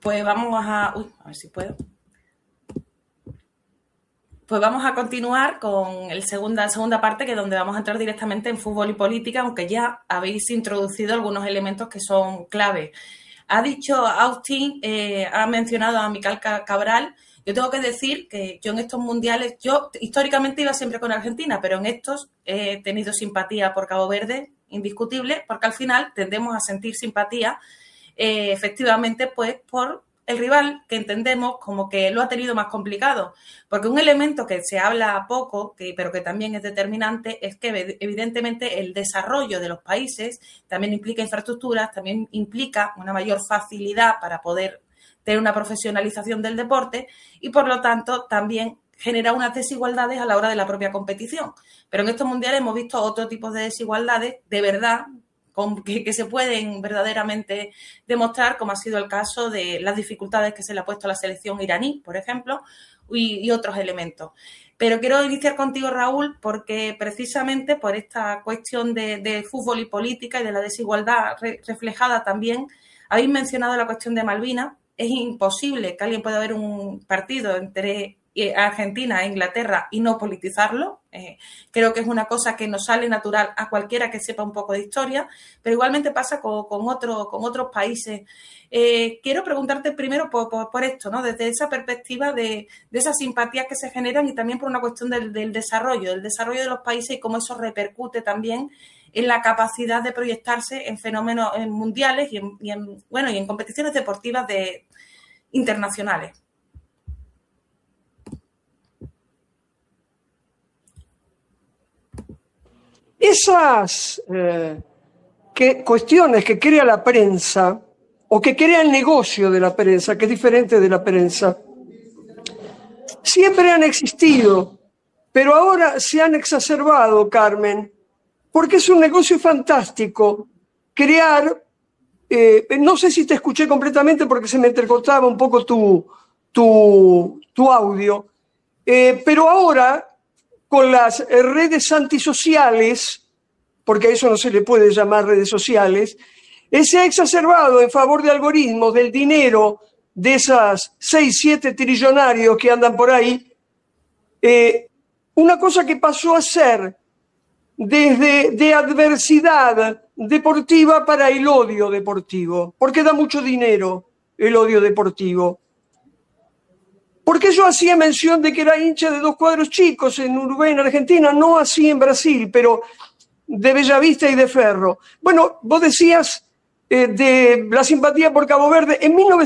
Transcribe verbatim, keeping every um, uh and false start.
Pues vamos a... Uy, a ver si puedo. Pues vamos a continuar con el segunda, la segunda parte, que es donde vamos a entrar directamente en fútbol y política, aunque ya habéis introducido algunos elementos que son clave. Ha dicho Austin, eh, ha mencionado a Miquel Cabral. Yo tengo que decir que yo en estos mundiales, yo históricamente iba siempre con Argentina, pero en estos he tenido simpatía por Cabo Verde, indiscutible, porque al final tendemos a sentir simpatía, eh, efectivamente, pues por el rival, que entendemos como que lo ha tenido más complicado. Porque un elemento que se habla poco, que, pero que también es determinante, es que evidentemente el desarrollo de los países también implica infraestructuras, también implica una mayor facilidad para poder tener una profesionalización del deporte y, por lo tanto, también genera unas desigualdades a la hora de la propia competición. Pero en estos mundiales hemos visto otro tipo de desigualdades de verdad, con, que, que se pueden verdaderamente demostrar, como ha sido el caso de las dificultades que se le ha puesto a la selección iraní, por ejemplo, y, y otros elementos. Pero quiero iniciar contigo, Raúl, porque precisamente por esta cuestión de, de fútbol y política y de la desigualdad re, reflejada también, habéis mencionado la cuestión de Malvinas. Es imposible que alguien pueda ver un partido entre Argentina e Inglaterra y no politizarlo. Eh, creo que es una cosa que nos sale natural a cualquiera que sepa un poco de historia, pero igualmente pasa con, con, otro, con otros países. Eh, quiero preguntarte primero por, por, por esto, ¿no? Desde esa perspectiva de, de esas simpatías que se generan y también por una cuestión del, del desarrollo, del desarrollo de los países y cómo eso repercute también en la capacidad de proyectarse en fenómenos en mundiales y en, y en, bueno, y en competiciones deportivas de, internacionales. Esas eh, que, cuestiones que crea la prensa o que crea el negocio de la prensa, que es diferente de la prensa, siempre han existido, pero ahora se han exacerbado, Carmen, porque es un negocio fantástico crear, eh, no sé si te escuché completamente porque se me entrecortaba un poco tu, tu, tu audio, eh, pero ahora con las redes antisociales, porque a eso no se le puede llamar redes sociales, eh, se ha exacerbado en favor de algoritmos, del dinero, de esas seis, siete trillonarios que andan por ahí, eh, una cosa que pasó a ser desde de adversidad deportiva para el odio deportivo, porque da mucho dinero el odio deportivo. Porque yo hacía mención de que era hincha de dos cuadros chicos en Uruguay, en Argentina, no así en Brasil, pero de Bellavista y de Ferro. Bueno, vos decías eh, de la simpatía por Cabo Verde. En mil novecientos